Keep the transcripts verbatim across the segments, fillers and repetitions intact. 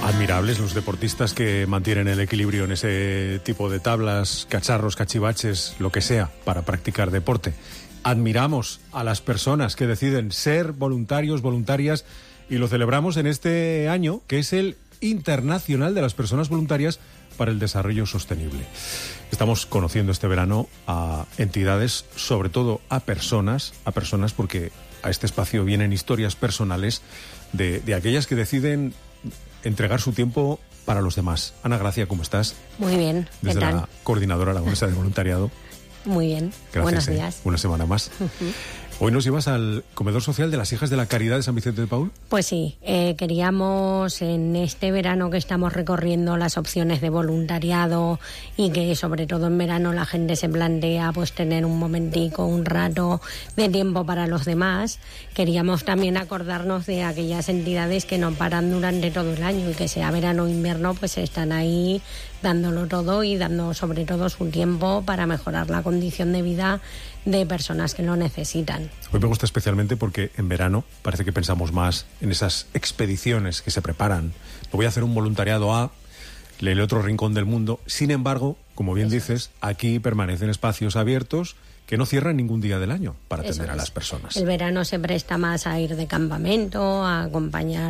Admirables los deportistas que mantienen el equilibrio en ese tipo de tablas, cacharros, cachivaches, lo que sea, para practicar deporte. Admiramos a las personas que deciden ser voluntarios, voluntarias, y lo celebramos en este año, que es el Internacional de las Personas Voluntarias para el Desarrollo Sostenible. Estamos conociendo este verano a entidades, sobre todo a personas, a personas porque a este espacio vienen historias personales de, de aquellas que deciden entregar su tiempo para los demás. Ana Gracia, ¿cómo estás? Muy bien, ¿qué Desde tal? la Coordinadora Aragonesa de Voluntariado. Muy bien, Gracias, buenos eh. días. Una semana más. Uh-huh. Hoy nos llevas al comedor social de las Hijas de la Caridad de San Vicente de Paúl. Pues sí, eh, queríamos en este verano que estamos recorriendo las opciones de voluntariado y que sobre todo en verano la gente se plantea pues tener un momentico, un rato de tiempo para los demás, queríamos también acordarnos de aquellas entidades que no paran durante todo el año y que sea verano o invierno pues están ahí dándolo todo y dando sobre todo su tiempo para mejorar la condición de vida de personas que lo necesitan. Hoy me gusta especialmente porque en verano parece que pensamos más en esas expediciones que se preparan. Voy a hacer un voluntariado a el otro rincón del mundo. Sin embargo, como bien Eso dices, es. aquí permanecen espacios abiertos que no cierran ningún día del año para atender Eso a es. las personas. El verano se presta más a ir de campamento, a acompañar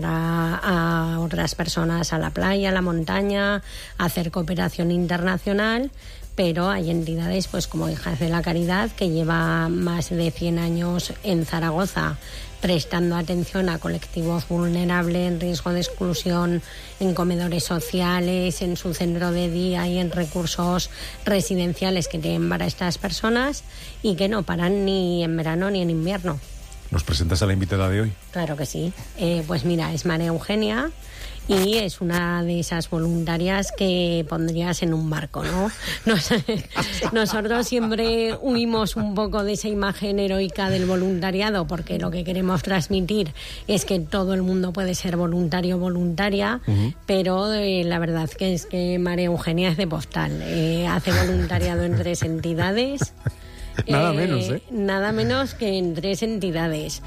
a, a otras personas a la playa, a la montaña, a hacer cooperación internacional, pero hay entidades pues como Hijas de la Caridad que lleva más de cien años en Zaragoza prestando atención a colectivos vulnerables en riesgo de exclusión, en comedores sociales, en su centro de día y en recursos residenciales que tienen para estas personas y que no paran ni en verano ni en invierno. ¿Nos presentas a la invitada de hoy? Claro que sí. Eh, pues mira, es María Eugenia y es una de esas voluntarias que pondrías en un barco, ¿no? Nos, nosotros siempre huimos un poco de esa imagen heroica del voluntariado porque lo que queremos transmitir es que todo el mundo puede ser voluntario o voluntaria, uh-huh. pero eh, la verdad que es que María Eugenia es de postal. Eh, hace voluntariado en tres entidades. Nada eh, menos, ¿eh? Nada menos que en tres entidades.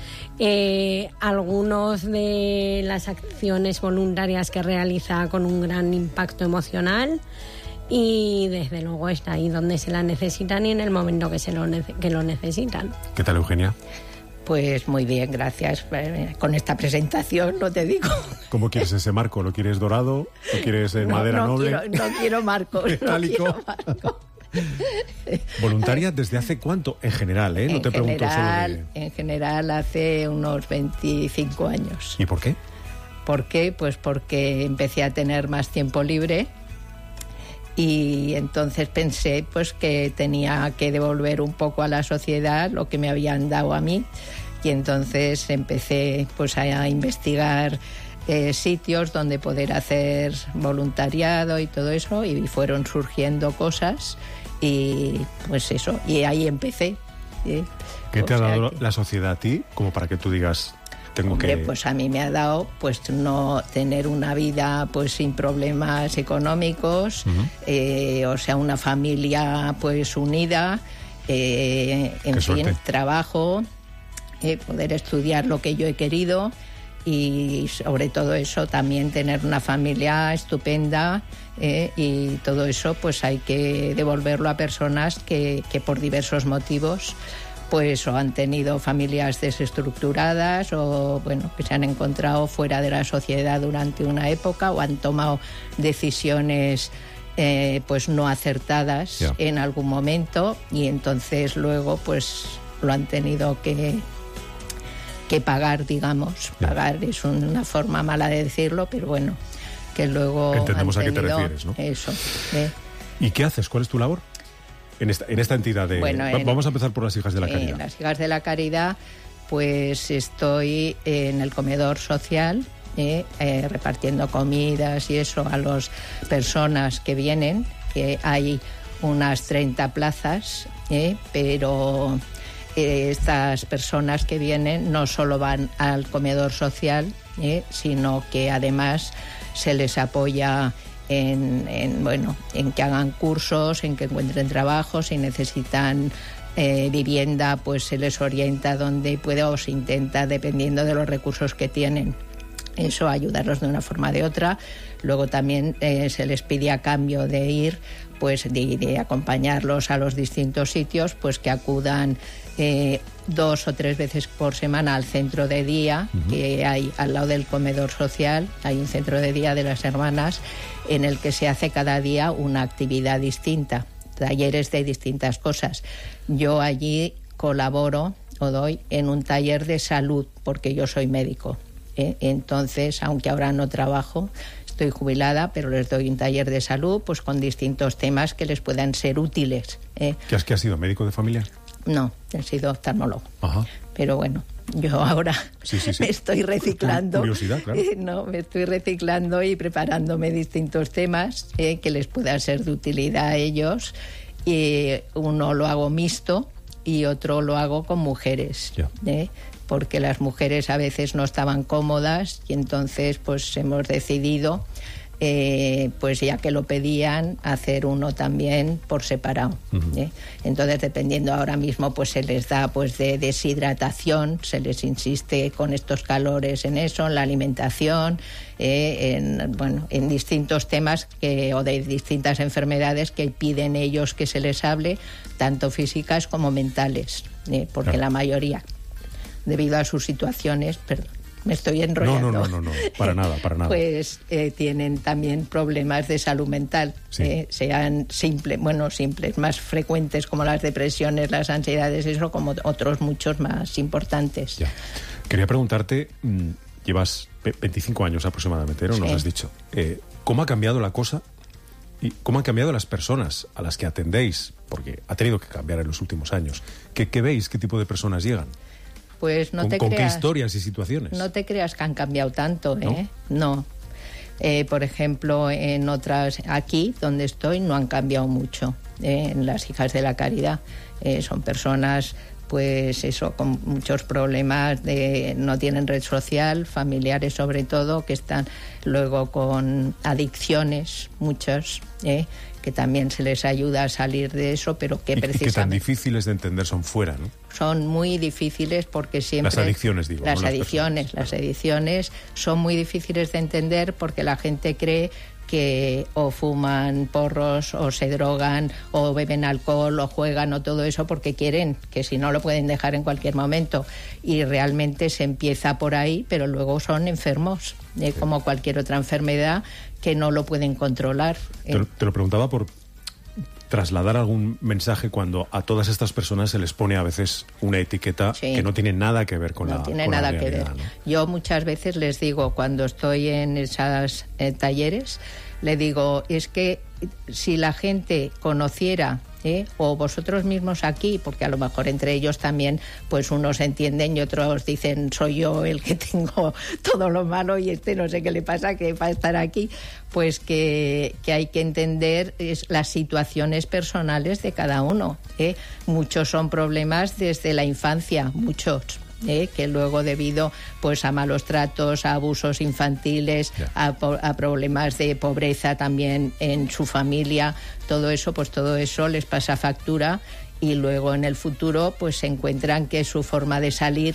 Eh, algunos de las acciones voluntarias que realiza con un gran impacto emocional y desde luego está ahí donde se la necesitan y en el momento que, se lo, nece- que lo necesitan. ¿Qué tal, Eugenia? Pues muy bien, gracias. Con esta presentación, no te digo. ¿Cómo quieres ese marco? ¿Lo quieres dorado? ¿Lo quieres en no, madera no noble? Quiero, no quiero marco. ¿Metálico? No quiero marco. ¿Voluntaria desde hace cuánto? En general, ¿eh? No en te pregunto general, solo de... En general, hace unos veinticinco años. ¿Y por qué? ¿Por qué? Pues porque empecé a tener más tiempo libre y entonces pensé pues que tenía que devolver un poco a la sociedad lo que me habían dado a mí y entonces empecé pues a investigar Eh, sitios donde poder hacer voluntariado y todo eso y fueron surgiendo cosas y pues eso, y ahí empecé. ¿sí? ¿Qué O te ha sea dado que, la sociedad a ti como para que tú digas tengo hombre, que...? pues a mí me ha dado pues no tener una vida pues sin problemas económicos, uh-huh. eh, o sea, una familia pues unida, eh, en Qué fin, suerte. trabajo, eh, poder estudiar lo que yo he querido. Y sobre todo eso también tener una familia estupenda eh, y todo eso pues hay que devolverlo a personas que, que por diversos motivos pues o han tenido familias desestructuradas o bueno que se han encontrado fuera de la sociedad durante una época o han tomado decisiones eh, pues no acertadas yeah. en algún momento y entonces luego pues lo han tenido que que pagar, digamos. Pagar es una forma mala de decirlo, pero bueno, que luego entendemos han a qué te tenido refieres, ¿no? Eso. ¿eh? ¿Y qué haces? ¿Cuál es tu labor? En esta, en esta entidad de... Bueno, en, Vamos a empezar por las Hijas de la Caridad. En las Hijas de la Caridad, pues estoy en el comedor social, ¿eh? Eh, repartiendo comidas y eso a las personas que vienen, que hay unas treinta plazas, ¿eh? pero... Estas personas que vienen no solo van al comedor social, ¿eh? sino que además se les apoya en, en, bueno, en que hagan cursos, en que encuentren trabajo, si necesitan eh, vivienda, pues se les orienta donde puede o se intenta, dependiendo de los recursos que tienen, eso, ayudarlos de una forma o de otra. Luego también eh, se les pide a cambio de ir, pues de, de acompañarlos a los distintos sitios, pues que acudan eh, dos o tres veces por semana al centro de día, uh-huh. que hay al lado del comedor social. Hay un centro de día de las hermanas en el que se hace cada día una actividad distinta, talleres de distintas cosas. Yo allí colaboro o doy en un taller de salud, porque yo soy médico. ¿eh? Entonces, aunque ahora no trabajo, estoy jubilada, pero les doy un taller de salud, pues con distintos temas que les puedan ser útiles. ¿eh? ¿Qué has, qué has sido? ¿Médico de familia? No, he sido oftalmólogo. Ajá. Pero bueno, yo ahora sí, sí, sí. me estoy reciclando. Curiosidad, claro. Eh, no, me estoy reciclando y preparándome distintos temas eh, que les puedan ser de utilidad a ellos. Y uno lo hago mixto y otro lo hago con mujeres. Yeah. ¿eh? Porque las mujeres a veces no estaban cómodas y entonces pues hemos decidido, eh, pues ya que lo pedían, hacer uno también por separado. Uh-huh. ¿eh? Entonces, dependiendo ahora mismo, pues se les da pues de deshidratación, se les insiste con estos calores en eso, en la alimentación, eh, en, bueno, en distintos temas que, o de distintas enfermedades que piden ellos que se les hable, tanto físicas como mentales, ¿eh? porque claro. la mayoría, debido a sus situaciones, perdón, me estoy enrollando. No, no, no, no, no, para nada, para nada. Pues eh, tienen también problemas de salud mental, sí. eh, sean simples, bueno, simples, más frecuentes como las depresiones, las ansiedades, eso, como otros muchos más importantes. Ya. Quería preguntarte, mmm, llevas veinticinco años aproximadamente, ¿no? Sí. Nos has dicho. Eh, ¿Cómo ha cambiado la cosa y cómo han cambiado las personas a las que atendéis? Porque ha tenido que cambiar en los últimos años. ¿Qué, qué veis? ¿Qué tipo de personas llegan? Pues no ¿Con, te ¿Con creas, qué historias y situaciones? No te creas que han cambiado tanto, ¿eh? No. No. Eh, por ejemplo, en otras, aquí donde estoy, no han cambiado mucho. Eh, en las Hijas de la Caridad eh, son personas, pues eso, con muchos problemas, de no tienen red social, familiares sobre todo, que están luego con adicciones, muchos, ¿eh? que también se les ayuda a salir de eso, pero que y, precisamente... Y que tan difíciles de entender son fuera, ¿no? Son muy difíciles porque siempre... Las adicciones, digo. Las no adicciones, las, las adicciones son muy difíciles de entender porque la gente cree que o fuman porros, o se drogan, o beben alcohol, o juegan, o todo eso porque quieren, que si no lo pueden dejar en cualquier momento. Y realmente se empieza por ahí, pero luego son enfermos, eh, sí. como cualquier otra enfermedad que no lo pueden controlar. Te lo, te lo preguntaba por trasladar algún mensaje cuando a todas estas personas se les pone a veces una etiqueta sí. que no tiene nada que ver con no la tiene con nada la realidad, que ver. ¿no? Yo muchas veces les digo, cuando estoy en esos eh, talleres, le digo, es que si la gente conociera, ¿eh? o vosotros mismos aquí, porque a lo mejor entre ellos también, pues unos entienden y otros dicen, soy yo el que tengo todo lo malo y este no sé qué le pasa, que va a estar aquí, pues que, que hay que entender es, las situaciones personales de cada uno. ¿eh? Muchos son problemas desde la infancia, muchos. Eh, que luego debido pues a malos tratos, a abusos infantiles, yeah. a, a problemas de pobreza también en su familia, todo eso, pues todo eso les pasa factura y luego en el futuro pues se encuentran que su forma de salir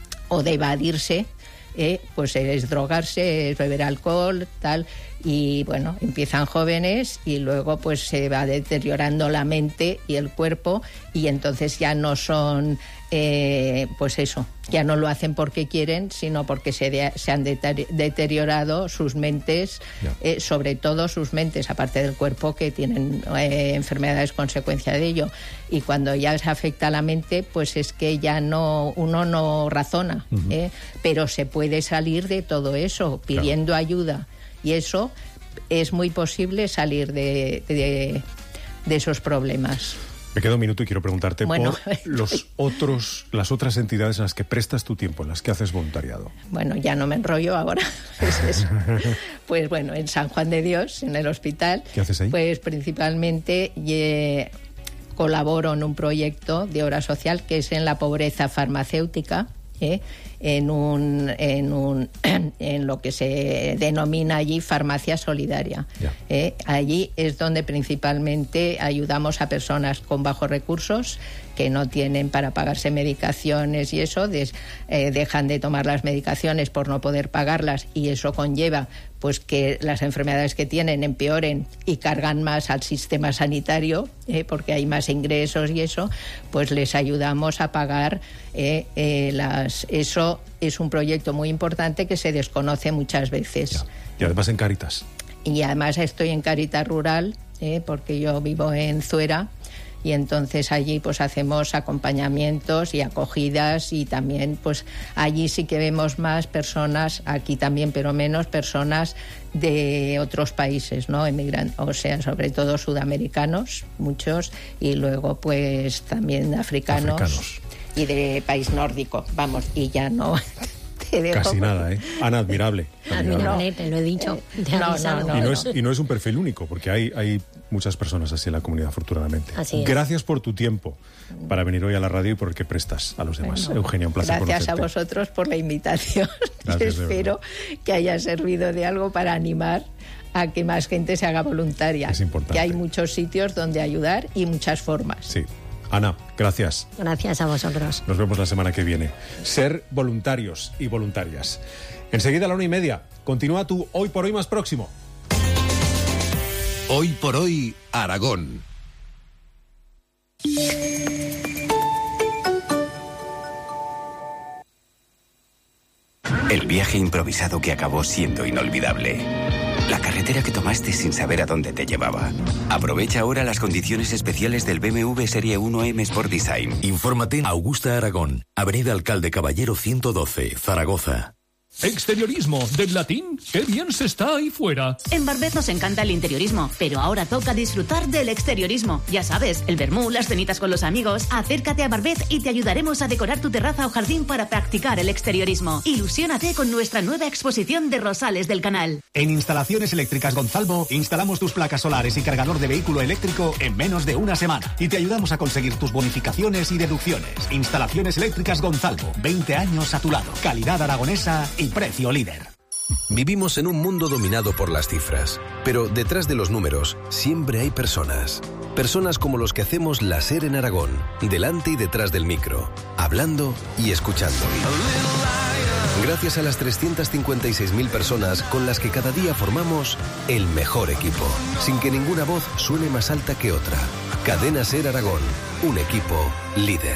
o de evadirse Eh, pues es drogarse, es beber alcohol, tal, y bueno, empiezan jóvenes y luego pues se va deteriorando la mente y el cuerpo y entonces ya no son, eh, pues eso, ya no lo hacen porque quieren, sino porque se, de, se han deteriorado sus mentes, yeah. eh, sobre todo sus mentes, aparte del cuerpo, que tienen eh, enfermedades consecuencia de ello. Y cuando ya se afecta a la mente, pues es que ya no, uno no razona, uh-huh. eh, pero se puede salir de todo eso pidiendo claro. ayuda. Y eso es muy posible salir de, de, de esos problemas. Me queda un minuto y quiero preguntarte bueno, por los otros, las otras entidades en las que prestas tu tiempo, en las que haces voluntariado. Bueno, ya no me enrollo ahora. Es eso. Pues bueno, en San Juan de Dios, en el hospital. ¿Qué haces ahí? Pues principalmente eh, colaboro en un proyecto de obra social que es en la pobreza farmacéutica. ¿eh? en un en un en lo que se denomina allí farmacia solidaria. Yeah. Eh, allí es donde principalmente ayudamos a personas con bajos recursos que no tienen para pagarse medicaciones y eso, des, eh, dejan de tomar las medicaciones por no poder pagarlas, y eso conlleva pues que las enfermedades que tienen empeoren y cargan más al sistema sanitario, eh, porque hay más ingresos y eso, pues les ayudamos a pagar eh, eh, las... Eso es un proyecto muy importante que se desconoce muchas veces. Ya. Y además en Cáritas. Y además estoy en Cáritas Rural, eh, porque yo vivo en Zuera, y entonces allí pues hacemos acompañamientos y acogidas, y también pues allí sí que vemos más personas, aquí también pero menos, personas de otros países, ¿no? Emigran, o sea, sobre todo sudamericanos, muchos, y luego pues también africanos, africanos. Y de país nórdico, vamos, y ya no... Casi nada, ¿eh? Ana, admirable. Admirable, te lo he dicho. Te no, no, no, y, no es, y no es un perfil único, porque hay, hay muchas personas así en la comunidad, afortunadamente. Así es. Gracias por tu tiempo para venir hoy a la radio y por el que prestas a los demás. Bueno, Eugenia, un placer gracias conocerte. a vosotros por la invitación. Gracias, espero que haya servido de algo para animar a que más gente se haga voluntaria. Es importante. Que hay muchos sitios donde ayudar y muchas formas. Sí. Ana, gracias. Gracias a vosotros. Nos vemos la semana que viene. Ser voluntarios y voluntarias. Enseguida a la una y media. Continúa tu Hoy por Hoy más próximo. Hoy por Hoy, Aragón. El viaje improvisado que acabó siendo inolvidable. La carretera que tomaste sin saber a dónde te llevaba. Aprovecha ahora las condiciones especiales del B M W Serie uno M Sport Design. Infórmate en Augusta Aragón, Avenida Alcalde Caballero ciento doce, Zaragoza. ¿Exteriorismo del latín? ¡Qué bien se está ahí fuera! En Barbet nos encanta el interiorismo, pero ahora toca disfrutar del exteriorismo. Ya sabes, el vermú, las cenitas con los amigos. Acércate a Barbet y te ayudaremos a decorar tu terraza o jardín para practicar el exteriorismo. Ilusiónate con nuestra nueva exposición de rosales del canal. En Instalaciones Eléctricas Gonzalvo instalamos tus placas solares y cargador de vehículo eléctrico en menos de una semana y te ayudamos a conseguir tus bonificaciones y deducciones. Instalaciones Eléctricas Gonzalvo, veinte años a tu lado. Calidad aragonesa y precio líder. Vivimos en un mundo dominado por las cifras, pero detrás de los números siempre hay personas. Personas como los que hacemos la SER en Aragón, delante y detrás del micro, hablando y escuchando. Gracias a las trescientas cincuenta y seis mil personas con las que cada día formamos el mejor equipo, sin que ninguna voz suene más alta que otra. Cadena SER Aragón, un equipo líder.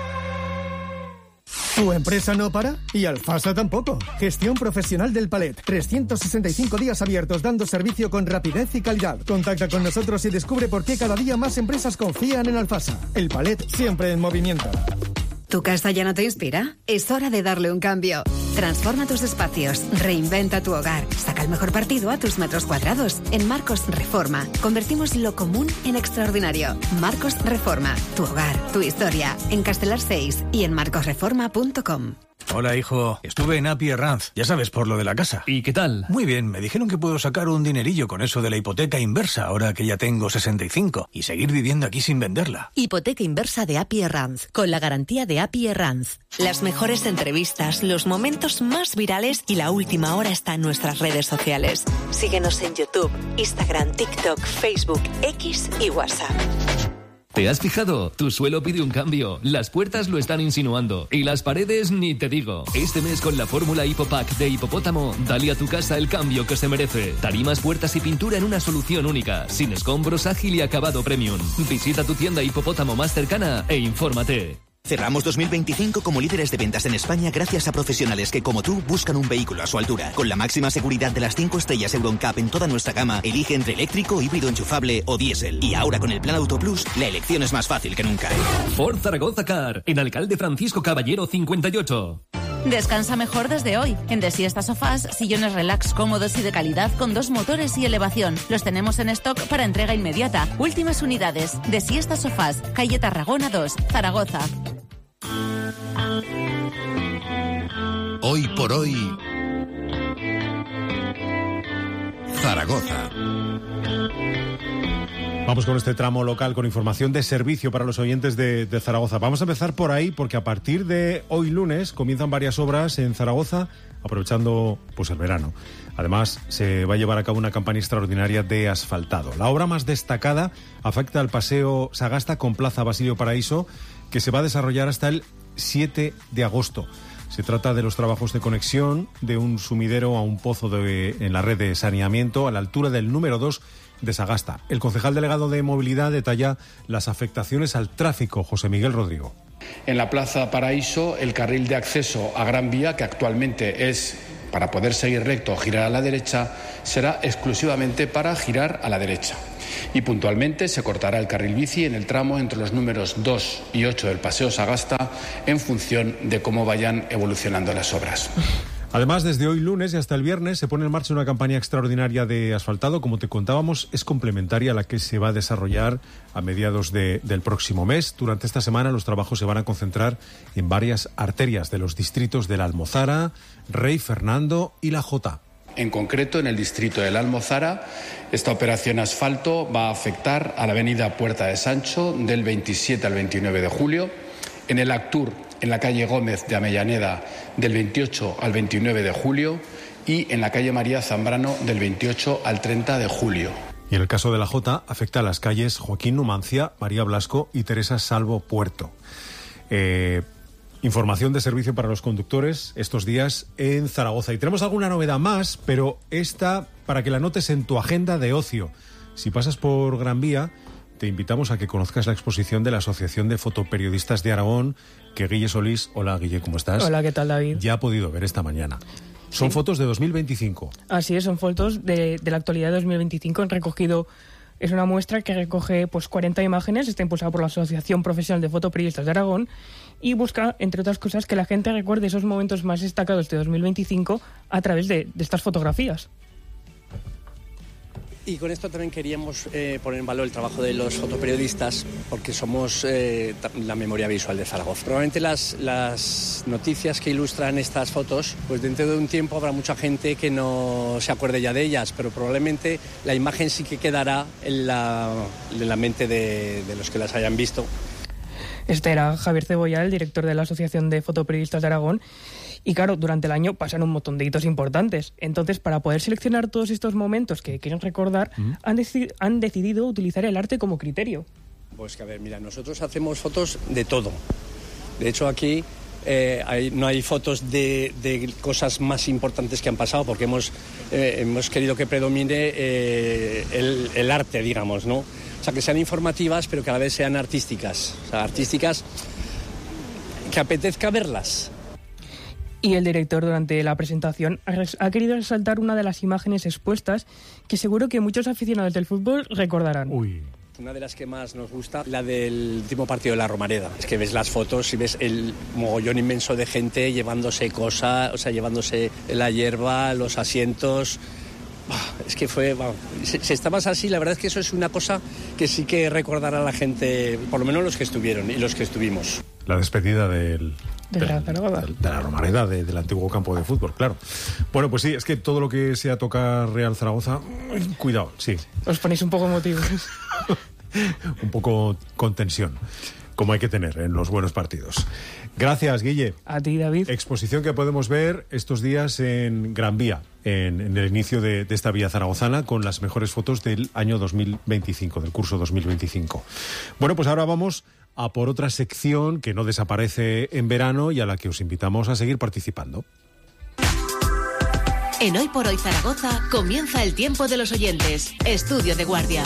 ¿Tu empresa no para? Y Alfasa tampoco. Gestión profesional del palet. trescientos sesenta y cinco días abiertos dando servicio con rapidez y calidad. Contacta con nosotros y descubre por qué cada día más empresas confían en Alfasa. El palet siempre en movimiento. ¿Tu casa ya no te inspira? Es hora de darle un cambio. Transforma tus espacios, reinventa tu hogar, saca el mejor partido a tus metros cuadrados. En Marcos Reforma, convertimos lo común en extraordinario. Marcos Reforma, tu hogar, tu historia. En Castelar seis y en marcos reforma punto com. Hola, hijo. Estuve en Api Herranz, ya sabes, por lo de la casa. ¿Y qué tal? Muy bien, me dijeron que puedo sacar un dinerillo con eso de la hipoteca inversa, ahora que ya tengo sesenta y cinco, y seguir viviendo aquí sin venderla. Hipoteca inversa de Api Herranz, con la garantía de Api Herranz. Las mejores entrevistas, los momentos más virales y la última hora está en nuestras redes sociales. Síguenos en YouTube, Instagram, TikTok, Facebook, X y WhatsApp. ¿Te has fijado? Tu suelo pide un cambio, las puertas lo están insinuando y las paredes ni te digo. Este mes con la fórmula Hipopack de Hipopótamo, dale a tu casa el cambio que se merece. Tarimas, puertas y pintura en una solución única, sin escombros, ágil y acabado premium. Visita tu tienda Hipopótamo más cercana e infórmate. Cerramos dos mil veinticinco como líderes de ventas en España gracias a profesionales que, como tú, buscan un vehículo a su altura. Con la máxima seguridad de las cinco estrellas Euro N C A P en toda nuestra gama, elige entre eléctrico, híbrido enchufable o diésel. Y ahora con el Plan Auto Plus, la elección es más fácil que nunca. Ford Zaragoza Car, en Alcalde Francisco Caballero cincuenta y ocho. Descansa mejor desde hoy. En De Siesta Sofás, sillones relax cómodos y de calidad con dos motores y elevación. Los tenemos en stock para entrega inmediata. Últimas unidades. De Siesta Sofás, calle Tarragona dos, Zaragoza. Hoy por hoy, Zaragoza. Vamos con este tramo local con información de servicio para los oyentes de, de Zaragoza. Vamos a empezar por ahí porque a partir de hoy lunes comienzan varias obras en Zaragoza, aprovechando pues el verano. Además, se va a llevar a cabo una campaña extraordinaria de asfaltado. La obra más destacada afecta al paseo Sagasta con Plaza Basilio Paraíso, que se va a desarrollar hasta el siete de agosto. Se trata de los trabajos de conexión de un sumidero a un pozo de, en la red de saneamiento a la altura del número dos de Sagasta. El concejal delegado de Movilidad detalla las afectaciones al tráfico. José Miguel Rodrigo. En la Plaza Paraíso, el carril de acceso a Gran Vía, que actualmente es para poder seguir recto o girar a la derecha, será exclusivamente para girar a la derecha. Y puntualmente se cortará el carril bici en el tramo entre los números dos y ocho del Paseo Sagasta en función de cómo vayan evolucionando las obras. Además, desde hoy lunes y hasta el viernes se pone en marcha una campaña extraordinaria de asfaltado. Como te contábamos, es complementaria a la que se va a desarrollar a mediados de, del próximo mes. Durante esta semana los trabajos se van a concentrar en varias arterias de los distritos de la Almozara, Rey Fernando y La Jota. En concreto, en el distrito de la Almozara, esta operación asfalto va a afectar a la avenida Puerta de Sancho del veintisiete al veintinueve de julio, en el Actur, en la calle Gómez de Avellaneda del veintiocho al veintinueve de julio y en la calle María Zambrano del veintiocho al treinta de julio. Y en el caso de La Jota afecta a las calles Joaquín Numancia, María Blasco y Teresa Salvo Puerto. Eh, información de servicio para los conductores estos días en Zaragoza. Y tenemos alguna novedad más, pero esta para que la notes en tu agenda de ocio. Si pasas por Gran Vía, te invitamos a que conozcas la exposición de la Asociación de Fotoperiodistas de Aragón, que Guille Solís, hola Guille, ¿cómo estás? Hola, ¿qué tal, David? Ya ha podido ver esta mañana. Son sí. Fotos de dos mil veinticinco. Así es, son fotos de, de la actualidad de dos mil veinticinco. Han recogido, es una muestra que recoge pues cuarenta imágenes, está impulsada por la Asociación Profesional de Fotoperiodistas de Aragón y busca, entre otras cosas, que la gente recuerde esos momentos más destacados de dos mil veinticinco a través de, de estas fotografías. Y con esto también queríamos eh, poner en valor el trabajo de los fotoperiodistas, porque somos eh, la memoria visual de Zaragoza. Probablemente las, las noticias que ilustran estas fotos, pues dentro de un tiempo habrá mucha gente que no se acuerde ya de ellas, pero probablemente la imagen sí que quedará en la, en la mente de, de los que las hayan visto. Este era Javier Cebolla, el director de la Asociación de Fotoperiodistas de Aragón. Y claro, durante el año pasan un montón de hitos importantes. Entonces, para poder seleccionar todos estos momentos que quieren recordar, uh-huh. han, deci- han decidido utilizar el arte como criterio. Pues que a ver, mira, nosotros hacemos fotos de todo. De hecho, aquí eh, hay, no hay fotos de, de cosas más importantes que han pasado, porque hemos, eh, hemos querido que predomine eh, el, el arte, digamos, ¿no? O sea, que sean informativas, pero que a la vez sean artísticas. O sea, artísticas que apetezca verlas. Y el director, durante la presentación, ha querido resaltar una de las imágenes expuestas que seguro que muchos aficionados del fútbol recordarán. Uy. Una de las que más nos gusta, la del último partido de la Romareda. Es que ves las fotos y ves el mogollón inmenso de gente llevándose cosas, o sea, llevándose la hierba, los asientos. Es que fue, bueno, si estabas así, la verdad es que eso es una cosa que sí que recordará a la gente, por lo menos los que estuvieron y los que estuvimos. La despedida del... De la, de, de, de la Romareda, de, del antiguo campo de fútbol, claro. Bueno, pues sí, es que todo lo que sea tocar Real Zaragoza, cuidado, sí. Os ponéis un poco emotivos. Un poco con tensión, como hay que tener en los buenos partidos. Gracias, Guille. A ti, David. Exposición que podemos ver estos días en Gran Vía, en, en el inicio de, de esta vía zaragozana, con las mejores fotos del año dos mil veinticinco, del curso dos mil veinticinco. Bueno, pues ahora vamos a por otra sección que no desaparece en verano y a la que os invitamos a seguir participando. En Hoy por Hoy Zaragoza comienza el tiempo de los oyentes. Estudio de guardia.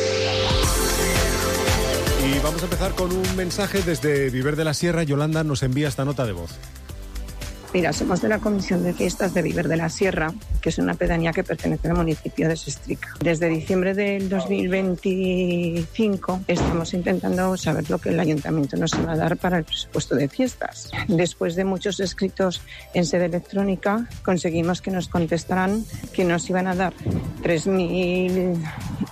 Y vamos a empezar con un mensaje desde Viver de la Sierra. Yolanda nos envía esta nota de voz. Mira, somos de la Comisión de Fiestas de Viver de la Sierra, que es una pedanía que pertenece al municipio de Sestrica. Desde diciembre del dos mil veinticinco estamos intentando saber lo que el ayuntamiento nos va a dar para el presupuesto de fiestas. Después de muchos escritos en sede electrónica, conseguimos que nos contestaran que nos iban a dar tres mil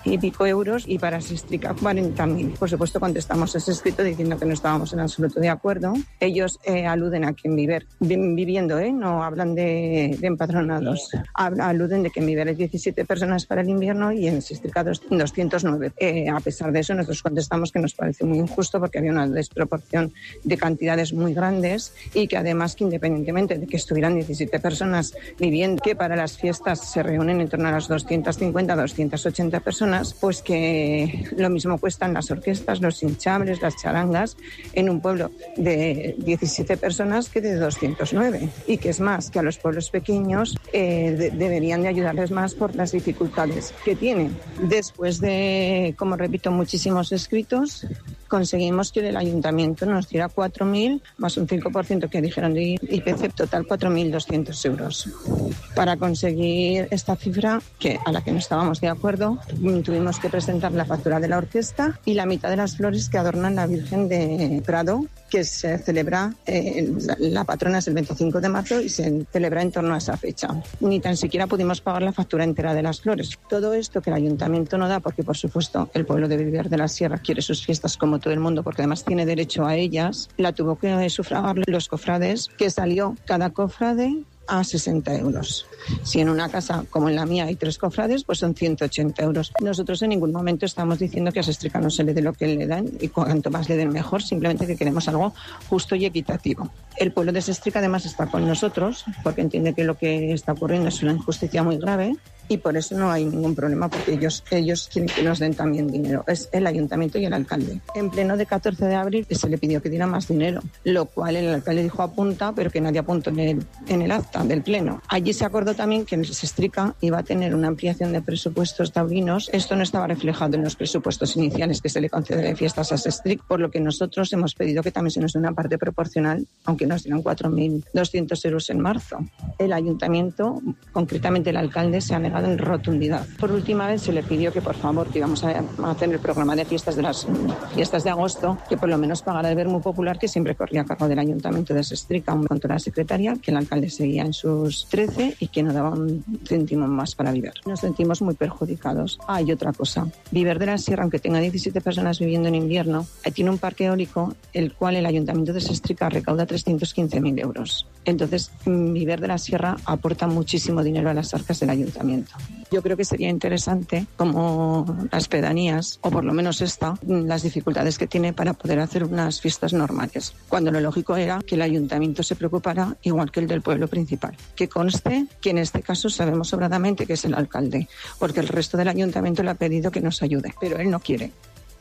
y pico euros y para Sestrica cuarenta mil. Por supuesto contestamos ese escrito diciendo que no estábamos en absoluto de acuerdo. Ellos eh, aluden a que en Viver, viviendo, ¿eh? no hablan de, de empadronados, aluden de que en Viver hay diecisiete personas para el invierno y en Sestrica doscientos nueve. Eh, a pesar de eso nosotros contestamos que nos parece muy injusto porque había una desproporción de cantidades muy grandes y que además que independientemente de que estuvieran diecisiete personas viviendo, que para las fiestas se reúnen en torno a las doscientas cincuenta a doscientas ochenta personas, pues que lo mismo cuestan las orquestas, los hinchables, las charangas en un pueblo de diecisiete personas que de doscientos nueve, y que es más, que a los pueblos pequeños eh, de, deberían de ayudarles más por las dificultades que tienen. Después de, como repito, muchísimos escritos, conseguimos que el ayuntamiento nos diera cuatro mil más un cinco por ciento que dijeron de I P C, total cuatro mil doscientos euros. Para conseguir esta cifra, que a la que no estábamos de acuerdo, tuvimos que presentar la factura de la orquesta y la mitad de las flores que adornan la Virgen de Prado, que se celebra, eh, la patrona es el veinticinco de marzo y se celebra en torno a esa fecha. Ni tan siquiera pudimos pagar la factura entera de las flores. Todo esto que el ayuntamiento no da, porque por supuesto el pueblo de Viver de la Sierra quiere sus fiestas como todo el mundo, porque además tiene derecho a ellas, la tuvo que sufragar los cofrades, que salió cada cofrade a sesenta euros. Si en una casa como en la mía hay tres cofrades, pues son ciento ochenta euros. Nosotros en ningún momento estamos diciendo que a Sestrica no se le dé lo que le dan y cuanto más le den mejor, simplemente que queremos algo justo y equitativo. El pueblo de Sestrica además está con nosotros porque entiende que lo que está ocurriendo es una injusticia muy grave y por eso no hay ningún problema, porque ellos, ellos quieren que nos den también dinero. Es el ayuntamiento y el alcalde. En pleno de catorce de abril se le pidió que diera más dinero, lo cual el alcalde dijo apunta, pero que nadie apuntó en el, en el acta del pleno. Allí se acordó también que Sestrica iba a tener una ampliación de presupuestos taurinos. Esto no estaba reflejado en los presupuestos iniciales que se le concede de fiestas a Sestric, por lo que nosotros hemos pedido que también se nos dé una parte proporcional, aunque nos dieran cuatro mil doscientos euros en marzo. El ayuntamiento, concretamente el alcalde, se ha negado en rotundidad. Por última vez se le pidió que por favor, que íbamos a hacer el programa de fiestas de las fiestas de agosto, que por lo menos pagara el Vermú Popular, que siempre corría a cargo del ayuntamiento de Sestrica, un contra la secretaria, que el alcalde seguía en sus trece y que no daba un céntimo más para Viver. Nos sentimos muy perjudicados. Ah, y otra cosa, Viver de la Sierra, aunque tenga diecisiete personas viviendo en invierno, tiene un parque eólico, el cual el ayuntamiento de Sestrica recauda trescientos quince mil euros. Entonces, Viver de la Sierra aporta muchísimo dinero a las arcas del ayuntamiento. Yo creo que sería interesante, como las pedanías, o por lo menos esta, las dificultades que tiene para poder hacer unas fiestas normales, cuando lo lógico era que el ayuntamiento se preocupara igual que el del pueblo principal. Que conste que en este caso sabemos sobradamente que es el alcalde, porque el resto del ayuntamiento le ha pedido que nos ayude, pero él no quiere.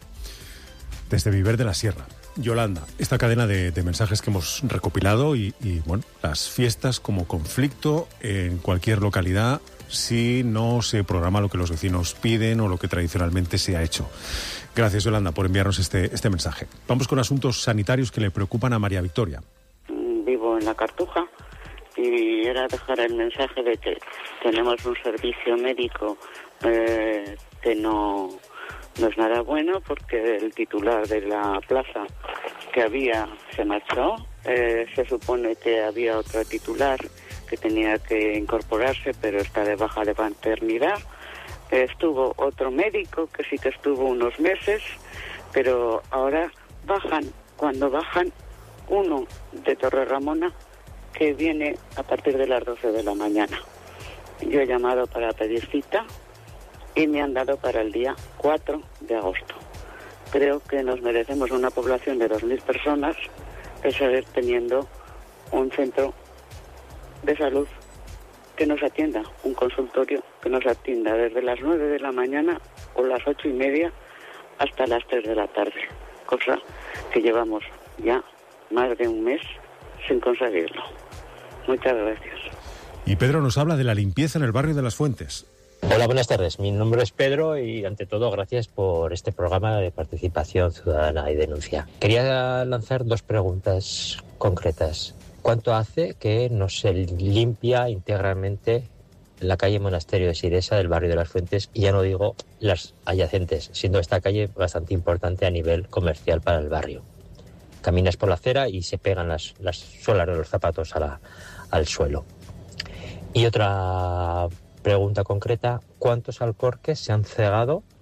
Desde Viver de la Sierra. Yolanda, esta cadena de, de mensajes que hemos recopilado y, y, bueno, las fiestas como conflicto en cualquier localidad si no se programa lo que los vecinos piden o lo que tradicionalmente se ha hecho. Gracias, Yolanda, por enviarnos este, este mensaje. Vamos con asuntos sanitarios que le preocupan a María Victoria. Vivo en La Cartuja y era dejar el mensaje de que tenemos un servicio médico eh, que no... No es nada bueno porque el titular de la plaza que había se marchó. Eh, se supone que había otro titular que tenía que incorporarse, pero está de baja de paternidad. Eh, estuvo otro médico que sí que estuvo unos meses, pero ahora bajan. Cuando bajan, uno de Torre Ramona que viene a partir de las doce de la mañana. Yo he llamado para pedir cita y me han dado para el día cuatro de agosto. Creo que nos merecemos una población de dos mil personas el seguir teniendo un centro de salud que nos atienda, un consultorio que nos atienda desde las nueve de la mañana o las ocho y media hasta las tres de la tarde, cosa que llevamos ya más de un mes sin conseguirlo. Muchas gracias. Y Pedro nos habla de la limpieza en el barrio de Las Fuentes. Hola, buenas tardes. Mi nombre es Pedro y, ante todo, gracias por este programa de participación ciudadana y denuncia. Quería lanzar dos preguntas concretas. ¿Cuánto hace que no se limpia íntegramente la calle Monasterio de Siresa del barrio de Las Fuentes? Y ya no digo las adyacentes, siendo esta calle bastante importante a nivel comercial para el barrio. Caminas por la acera y se pegan las, las suelas de los zapatos a la, al suelo. Y otra pregunta concreta, ¿cuántos alcorques se han cegado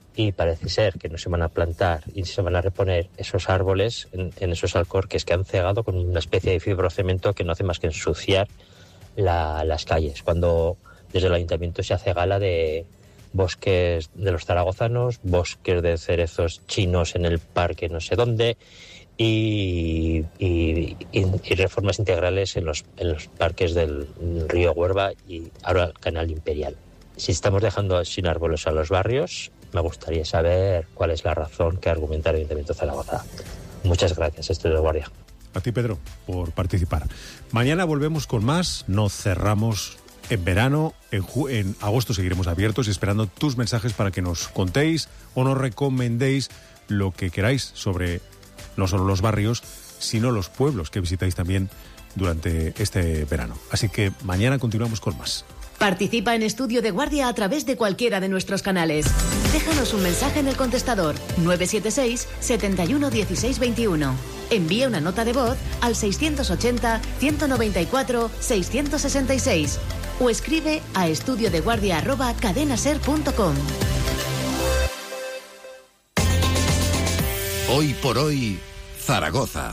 y parece ser que no se van a plantar y se van a reponer esos árboles en, en esos alcorques que han cegado con una especie de fibrocemento que no hace más que ensuciar la, las calles. Cuando desde el ayuntamiento se hace gala de bosques de los zaragozanos, bosques de cerezos chinos en el parque no sé dónde y, y, y, y reformas integrales en los, en los parques del río Huerva y ahora el Canal Imperial. Si estamos dejando sin árboles a los barrios, me gustaría saber cuál es la razón que argumenta el Ayuntamiento de Zaragoza. Muchas gracias, Estudio de Guardia. A ti, Pedro, por participar. Mañana volvemos con más. No cerramos en verano. En, ju- en agosto seguiremos abiertos y esperando tus mensajes para que nos contéis o nos recomendéis lo que queráis sobre no solo los barrios, sino los pueblos que visitáis también durante este verano. Así que mañana continuamos con más. Participa en Estudio de Guardia a través de cualquiera de nuestros canales. Déjanos un mensaje en el contestador nueve siete seis, siete uno, uno seis dos uno. Envía una nota de voz al seiscientos ochenta, ciento noventa y cuatro, seiscientos sesenta y seis o escribe a estudiodeguardia arroba cadenaser punto com. Hoy por hoy, Zaragoza.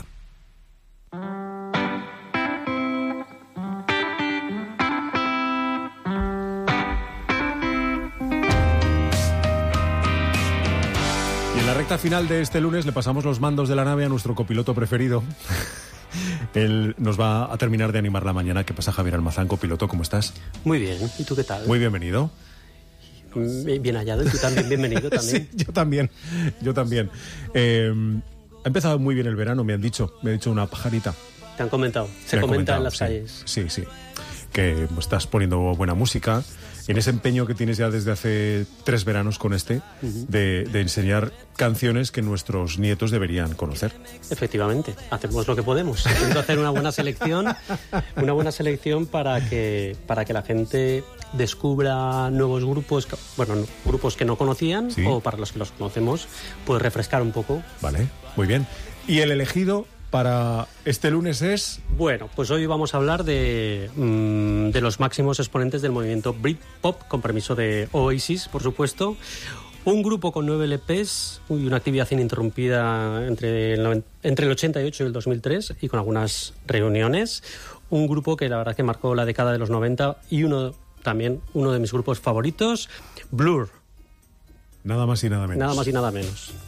En la recta final de este lunes le pasamos los mandos de la nave a nuestro copiloto preferido. Él nos va a terminar de animar la mañana. ¿Qué pasa, Javier Almazán, copiloto? ¿Cómo estás? Muy bien. ¿Y tú qué tal? Muy bienvenido. Bien hallado. ¿Y tú también bienvenido también? Sí, yo también. Yo también. Eh, ha empezado muy bien el verano, me han dicho. Me ha dicho una pajarita. Te han comentado. Se Me han comenta comentado, en las sí, calles. Sí, sí. Que estás poniendo buena música. En ese empeño que tienes ya desde hace tres veranos con este, Ujú. de, de enseñar canciones que nuestros nietos deberían conocer. Efectivamente. Hacemos lo que podemos. Intento hacer una buena selección. Una buena selección para que, para que la gente descubra nuevos grupos, que- bueno, no- grupos que no conocían, Sí. o para los que los conocemos, pues refrescar un poco. Vale, muy bien. Y el elegido para este lunes es... Bueno, pues hoy vamos a hablar de, mm, de los máximos exponentes del movimiento Britpop, con permiso de Oasis, por supuesto. Un grupo con nueve L Pes y una actividad ininterrumpida entre el, noven- entre el ochenta y ocho y el dos mil tres, y con algunas reuniones. Un grupo que la verdad que marcó la década de los noventa y uno también uno de mis grupos favoritos, Blur. Nada más y nada menos. Nada más y nada menos.